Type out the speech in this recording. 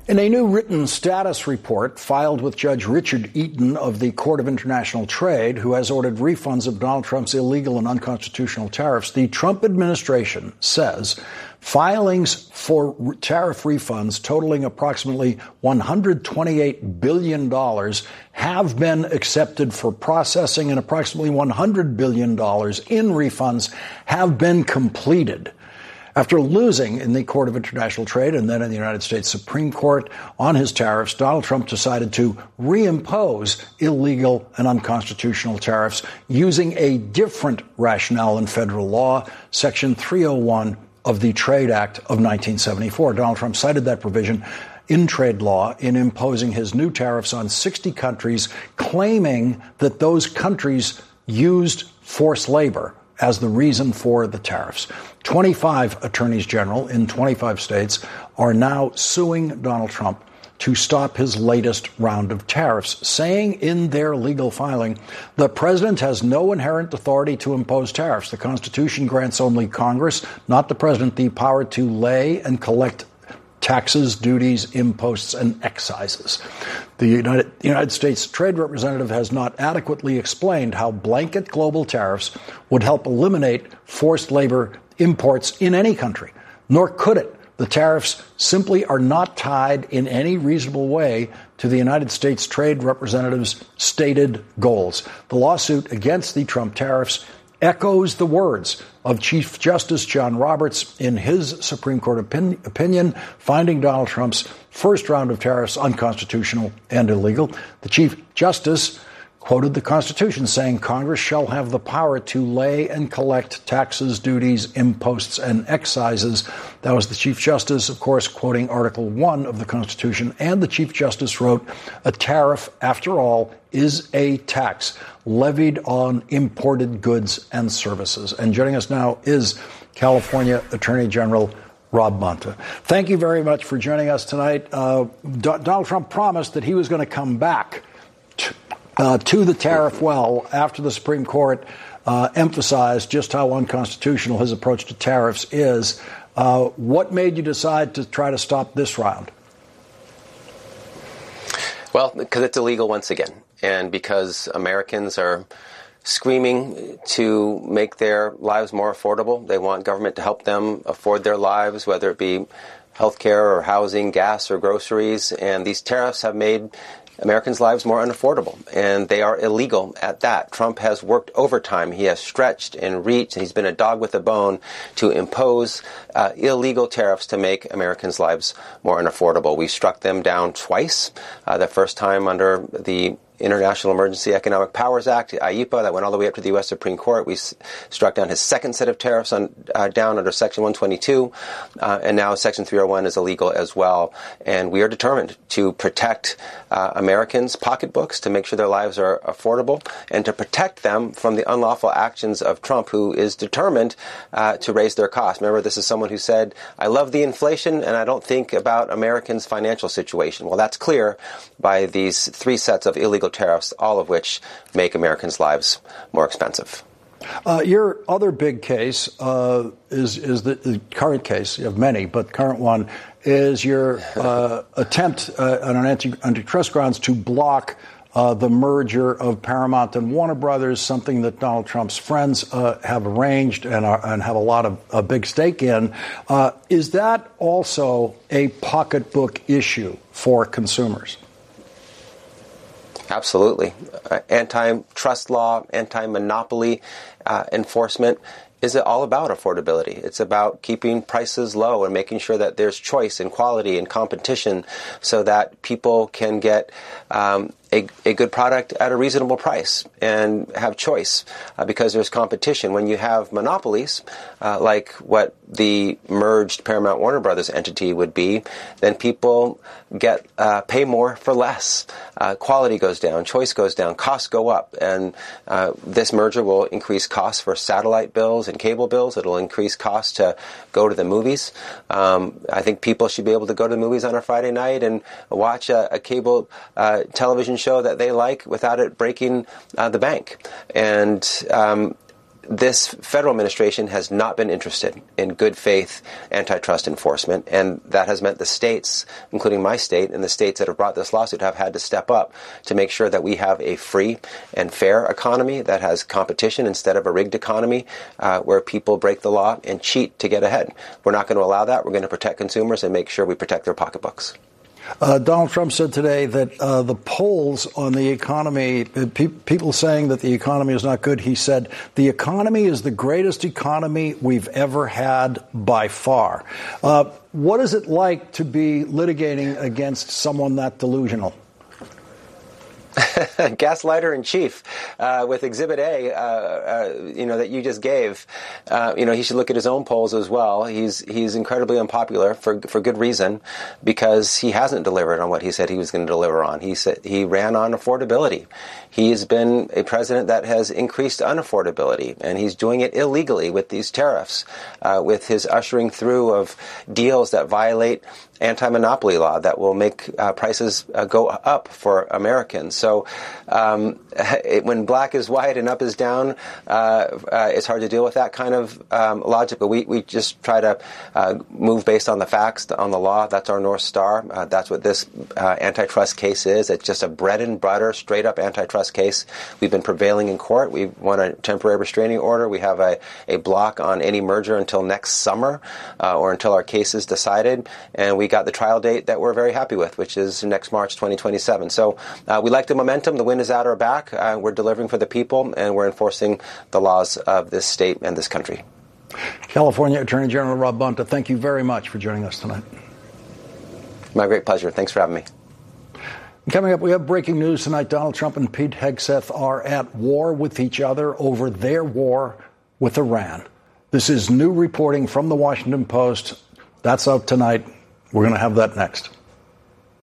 In a new written status report filed with Judge Richard Eaton of the Court of International Trade, who has ordered refunds of Donald Trump's illegal and unconstitutional tariffs, the Trump administration says filings for tariff refunds totaling approximately $128 billion have been accepted for processing, and approximately $100 billion in refunds have been completed. After losing in the Court of International Trade and then in the United States Supreme Court on his tariffs, Donald Trump decided to reimpose illegal and unconstitutional tariffs using a different rationale in federal law, Section 301 of the Trade Act of 1974. Donald Trump cited that provision in trade law in imposing his new tariffs on 60 countries, claiming that those countries used forced labor as the reason for the tariffs. 25 attorneys general in 25 states are now suing Donald Trump to stop his latest round of tariffs, saying in their legal filing, the president has no inherent authority to impose tariffs. The Constitution grants only Congress, not the president, the power to lay and collect taxes, duties, imposts, and excises. The United States Trade Representative has not adequately explained how blanket global tariffs would help eliminate forced labor imports in any country, nor could it. The tariffs simply are not tied in any reasonable way to the United States Trade Representative's stated goals. The lawsuit against the Trump tariffs echoes the words of Chief Justice John Roberts in his Supreme Court opinion, finding Donald Trump's first round of tariffs unconstitutional and illegal. The Chief Justice quoted the Constitution, saying Congress shall have the power to lay and collect taxes, duties, imposts, and excises. That was the Chief Justice, of course, quoting Article 1 of the Constitution. And the Chief Justice wrote, a tariff, after all, is a tax levied on imported goods and services. And joining us now is California Attorney General Rob Bonta. Thank you very much for joining us tonight. Donald Trump promised that he was going to come back to the tariff well after the Supreme Court emphasized just how unconstitutional his approach to tariffs is. What made you decide to try to stop this round? Well, because it's illegal once again, and because Americans are screaming to make their lives more affordable. They want government to help them afford their lives, whether it be healthcare or housing, gas or groceries, and these tariffs have made Americans' lives more unaffordable, and they are illegal at that. Trump has worked overtime. He has stretched and reached, and he's been a dog with a bone to impose illegal tariffs to make Americans' lives more unaffordable. We struck them down twice. The first time under the International Emergency Economic Powers Act, IEEPA, that went all the way up to the U.S. Supreme Court. We struck down his second set of tariffs down under Section 122, and now Section 301 is illegal as well. And we are determined to protect Americans' pocketbooks, to make sure their lives are affordable, and to protect them from the unlawful actions of Trump, who is determined to raise their costs. Remember, this is someone who said, I love the inflation, and I don't think about Americans' financial situation. Well, that's clear by these three sets of illegal tariffs, all of which make Americans' lives more expensive. Your other big case is the current case. You have many, but the current one is your attempt on antitrust grounds to block the merger of Paramount and Warner Brothers, something that Donald Trump's friends have arranged and have a lot of a big stake in. Is that also a pocketbook issue for consumers? Absolutely. Antitrust law, anti-monopoly enforcement is all about affordability. It's about keeping prices low and making sure that there's choice and quality and competition so that people can get a good product at a reasonable price and have choice because there's competition. When you have monopolies, like what the merged Paramount Warner Brothers entity would be, then people pay more for less. Quality goes down, choice goes down, costs go up, and this merger will increase costs for satellite bills and cable bills. It'll increase costs to go to the movies. I think people should be able to go to the movies on a Friday night and watch a cable television show that they like without it breaking the bank. And this federal administration has not been interested in good faith antitrust enforcement, and that has meant the states, including my state and the states that have brought this lawsuit, have had to step up to make sure that we have a free and fair economy that has competition instead of a rigged economy where people break the law and cheat to get ahead. We're not going to allow that. We're going to protect consumers and make sure we protect their pocketbooks. Donald Trump said today that the polls on the economy, people saying that the economy is not good, he said the economy is the greatest economy we've ever had by far. What is it like to be litigating against someone that delusional? Gaslighter in chief with Exhibit A, that you just gave. He should look at his own polls as well. He's incredibly unpopular for good reason, because he hasn't delivered on what he said he was going to deliver on. He said he ran on affordability. He has been a president that has increased unaffordability, and he's doing it illegally with these tariffs, with his ushering through of deals that violate anti-monopoly law that will make prices go up for Americans. So when black is white and up is down, it's hard to deal with that kind of logic. But we just try to move based on the facts, on the law. That's our North Star. That's what this antitrust case is. It's just a bread and butter, straight up antitrust case. We've been prevailing in court. We won a temporary restraining order. We have a block on any merger until next summer or until our case is decided. And we got the trial date that we're very happy with, which is next March 2027. So we like the momentum. The wind is at our back. We're delivering for the people, and we're enforcing the laws of this state and this country. California Attorney General Rob Bonta, thank you very much for joining us tonight. My great pleasure. Thanks for having me. Coming up, we have breaking news tonight. Donald Trump and Pete Hegseth are at war with each other over their war with Iran. This is new reporting from the Washington Post. That's out tonight. We're going to have that next.